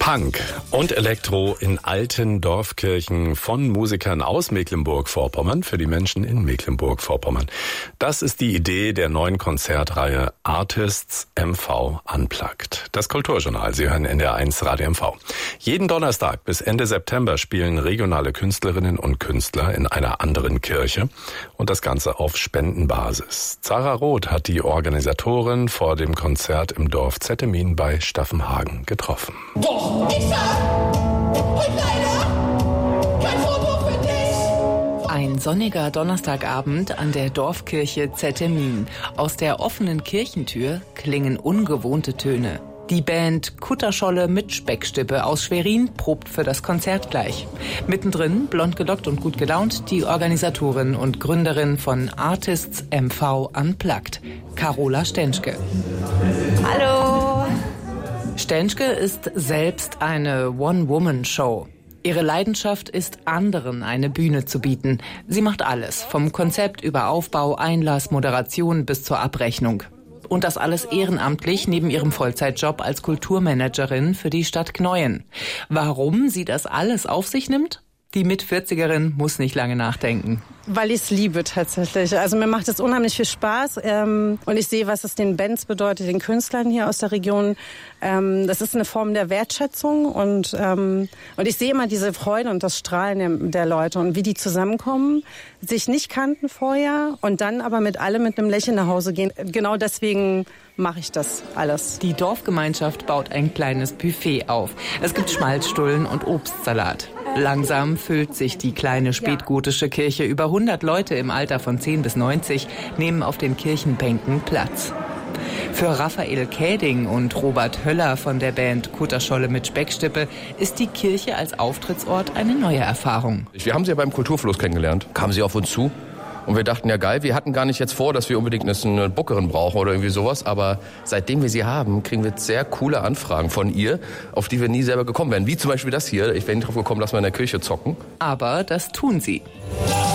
Punk und Elektro in alten Dorfkirchen von Musikern aus Mecklenburg-Vorpommern für die Menschen in Mecklenburg-Vorpommern. Das ist die Idee der neuen Konzertreihe Artists MV Unplugged. Das Kulturjournal, Sie hören NDR1 Radio MV. Jeden Donnerstag bis Ende September spielen regionale Künstlerinnen und Künstler in einer anderen Kirche und das Ganze auf Spendenbasis. Zara Roth hat die Organisatorin vor dem Konzert im Dorf Zettemin bei Staffenhagen getroffen. Doch, ich sag, und leider kein Vorwurf für dich. Ein sonniger Donnerstagabend an der Dorfkirche Zettemin. Aus der offenen Kirchentür klingen ungewohnte Töne. Die Band Kutterscholle mit Speckstippe aus Schwerin probt für das Konzert gleich. Mittendrin, blond gelockt und gut gelaunt, die Organisatorin und Gründerin von Artists MV Unplugged, Carola Stenschke. Hallo! Stenschke ist selbst eine One-Woman-Show. Ihre Leidenschaft ist, anderen eine Bühne zu bieten. Sie macht alles, vom Konzept über Aufbau, Einlass, Moderation bis zur Abrechnung. Und das alles ehrenamtlich neben ihrem Vollzeitjob als Kulturmanagerin für die Stadt Gnoien. Warum sie das alles auf sich nimmt? Die Mit-40erin muss nicht lange nachdenken. Weil ich es liebe tatsächlich. Also mir macht es unheimlich viel Spaß und ich sehe, was es den Bands bedeutet, den Künstlern hier aus der Region. Das ist eine Form der Wertschätzung und ich sehe immer diese Freude und das Strahlen der Leute und wie die zusammenkommen, sich nicht kannten vorher und dann aber mit allem mit einem Lächeln nach Hause gehen. Genau deswegen mache ich das alles. Die Dorfgemeinschaft baut ein kleines Buffet auf. Es gibt Schmalzstullen und Obstsalat. Langsam füllt sich die kleine spätgotische Kirche. Über 100 Leute im Alter von 10 bis 90 nehmen auf den Kirchenbänken Platz. Für Raphael Käding und Robert Höller von der Band Kutterscholle mit Speckstippe ist die Kirche als Auftrittsort eine neue Erfahrung. Wir haben sie ja beim Kulturfluss kennengelernt. Kamen sie auf uns zu. Und wir dachten, ja geil, wir hatten gar nicht jetzt vor, dass wir unbedingt eine Bookerin brauchen oder irgendwie sowas. Aber seitdem wir sie haben, kriegen wir sehr coole Anfragen von ihr, auf die wir nie selber gekommen wären. Wie zum Beispiel das hier. Ich wäre nicht drauf gekommen, dass wir in der Kirche zocken. Aber das tun sie.